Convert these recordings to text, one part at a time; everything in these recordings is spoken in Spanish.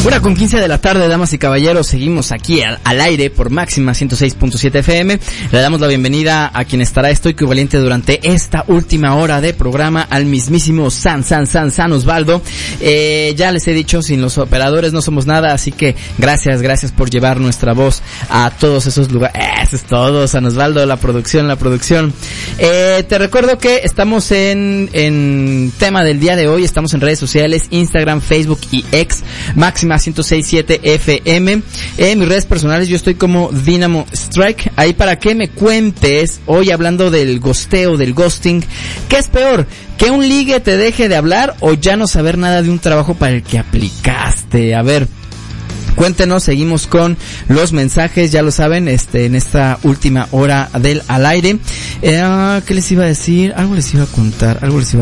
1:15 de la tarde, damas y caballeros, seguimos aquí al aire por Máxima 106.7 FM. Le damos la bienvenida a quien estará estoico y valiente durante esta última hora de programa, al mismísimo San Osvaldo. Ya les he dicho, sin los operadores no somos nada, así que gracias por llevar nuestra voz a todos esos lugares. Eso es todo, San Osvaldo, la producción. Te recuerdo que estamos en tema del día de hoy, estamos en redes sociales, Instagram, Facebook y X, Máxima 106.7 FM. En mis redes personales yo estoy como Dynamo Strike, ahí para que me cuentes, hoy hablando del gosteo, del ghosting, ¿qué es peor? ¿Que un ligue te deje de hablar o ya no saber nada de un trabajo para el que aplicaste? A ver, cuéntenos, seguimos con los mensajes, ya lo saben, en esta última hora del al aire. ¿Qué les iba a decir? Algo les iba a contar.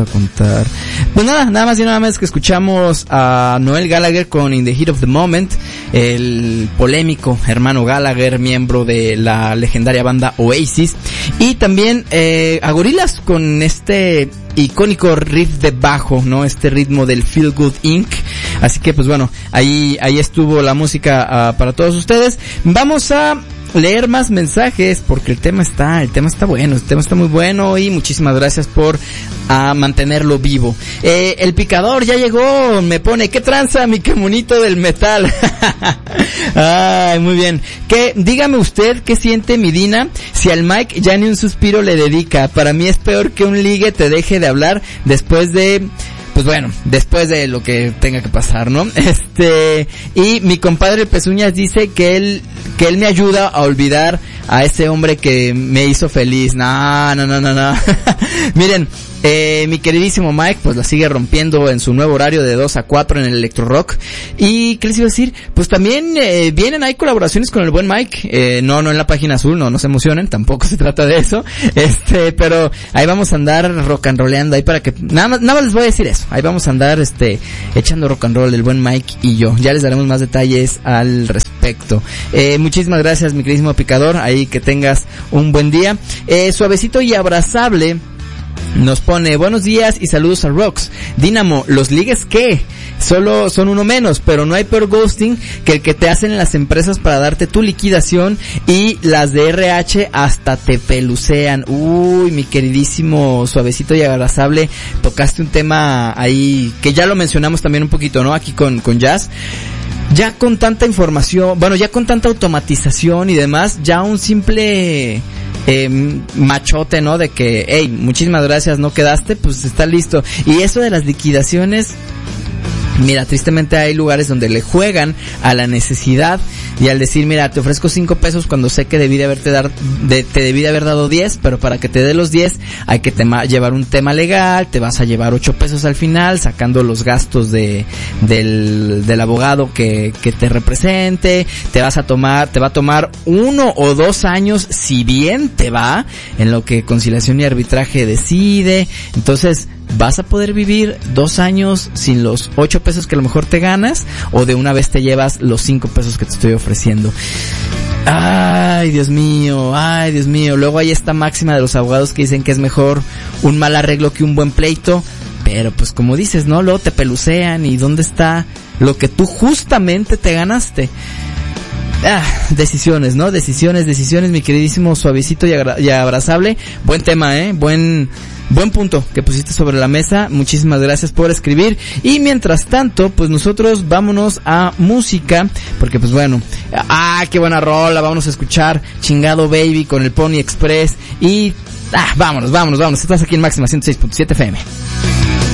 Pues nada más que escuchamos a Noel Gallagher con In the Heat of the Moment, el polémico hermano Gallagher, miembro de la legendaria banda Oasis, y también a Gorillaz con este icónico riff de bajo, ¿no? Este ritmo del Feel Good Inc. Así que pues bueno, ahí estuvo la música para todos ustedes. Vamos a leer más mensajes porque el tema está bueno, el tema está muy bueno y muchísimas gracias por mantenerlo vivo. El picador ya llegó, me pone, ¿qué tranza mi camonito del metal? Ay, muy bien. Dígame usted qué siente mi Dina si al Mike ya ni un suspiro le dedica. Para mí es peor que un ligue te deje de hablar después de lo que tenga que pasar, ¿no? Y mi compadre Pezuñas dice que él me ayuda a olvidar a ese hombre que me hizo feliz. No. Miren, mi queridísimo Mike pues la sigue rompiendo en su nuevo horario de 2 a 4 en el Electro Rock. ¿Y qué les iba a decir? Pues también vienen, hay colaboraciones con el buen Mike, no en la página azul, no se emocionen, tampoco se trata de eso, pero ahí vamos a andar rock and rolleando ahí para que, nada más les voy a decir eso, ahí vamos a andar echando rock and roll el buen Mike y yo, ya les daremos más detalles al respecto. Muchísimas gracias mi queridísimo picador, ahí que tengas un buen día. Suavecito y abrazable nos pone, buenos días y saludos a Rox. Dynamo, ¿los ligues qué? Solo son uno menos, pero no hay peor ghosting que el que te hacen las empresas para darte tu liquidación y las de RH hasta te pelucean. Uy, mi queridísimo Suavecito y abrazable, tocaste un tema ahí que ya lo mencionamos también un poquito, ¿no? Aquí con Jazz. Ya con tanta información, ya con tanta automatización y demás, ya un simple machote, ¿no? De que, hey, muchísimas gracias, no quedaste, pues está listo. Y eso de las liquidaciones, mira, tristemente hay lugares donde le juegan a la necesidad y al decir, mira, te ofrezco 5 pesos cuando sé que te debí de haber dado 10, pero para que te dé los 10 hay que llevar un tema legal, te vas a llevar 8 pesos al final, sacando los gastos del abogado que te represente, te va a tomar 1 o 2 años, si bien te va, en lo que conciliación y arbitraje decide. Entonces, ¿vas a poder vivir 2 años sin los 8 pesos que a lo mejor te ganas? ¿O de una vez te llevas los 5 pesos que te estoy ofreciendo? Ay, Dios mío. Luego hay esta máxima de los abogados que dicen que es mejor un mal arreglo que un buen pleito. Pero pues como dices, ¿no? Luego te pelucean y ¿dónde está lo que tú justamente te ganaste? Decisiones, ¿no? Decisiones, mi queridísimo Suavecito y abrazable. Buen tema, Buen punto que pusiste sobre la mesa. Muchísimas gracias por escribir. Y mientras tanto, pues nosotros vámonos a música. Porque pues bueno, qué buena rola. Vámonos a escuchar Chingado Baby con el Pony Express. Y vámonos. Estás aquí en Máxima 106.7 FM.